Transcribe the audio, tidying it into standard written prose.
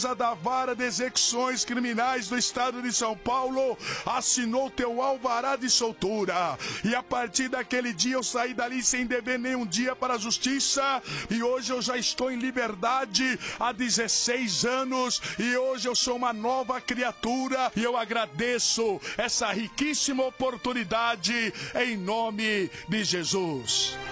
da Vara de Execuções Criminais do Estado de São Paulo assinou teu alvará de soltura. E a partir daquele dia eu saí dali sem dever nenhum dia para a justiça. E hoje eu já estou em liberdade há 16 anos. E hoje eu sou uma nova criatura. E eu agradeço essa riquíssima oportunidade em nome de Jesus.